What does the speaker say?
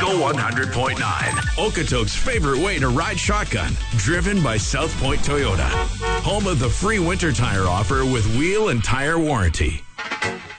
Real 100.9. Okotoks' favorite way to ride shotgun. Driven by South Point Toyota. Home of the free winter tire offer with wheel and tire warranty.